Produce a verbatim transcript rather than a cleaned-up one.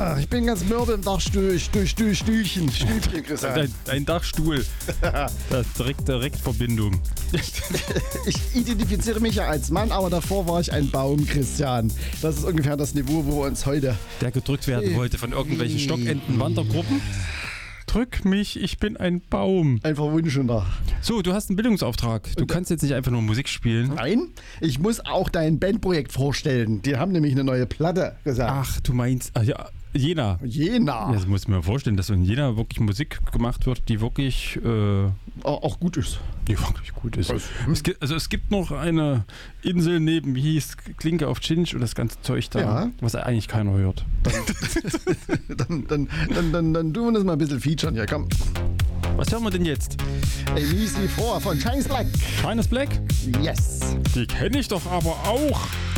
Ah, ich bin ganz mürbe im Dachstuhl, Stuhl, Stuhl, Stühlchen, Stühlchen, Christian. Dein, dein Dachstuhl. Das ist direkt Direktverbindung. Ich identifiziere mich ja als Mann, aber davor war ich ein Baum, Christian. Das ist ungefähr das Niveau, wo wir uns heute... Der gedrückt werden wollte von irgendwelchen Stockenten-Wandergruppen. Drück mich, ich bin ein Baum. Ein Verwunschener. So, du hast einen Bildungsauftrag. Du kannst jetzt nicht einfach nur Musik spielen. Nein, ich muss auch dein Bandprojekt vorstellen. Die haben nämlich eine neue Platte gesagt. Ach, du meinst, ach ja, Jena. Jena. Ja, das muss ich mir vorstellen, dass in Jena wirklich Musik gemacht wird, die wirklich, äh, auch gut ist. Die wirklich gut ist. Es gibt, also es gibt noch eine Insel neben, wie hieß Klinke auf Chinch und das ganze Zeug da, ja. was eigentlich keiner hört. Dann, dann, dann, dann, dann tun wir das mal ein bisschen featuren. Ja, komm. Was hören wir denn jetzt? A Easy four von Shines Black. Shines Black? Yes. Die kenne ich doch aber auch.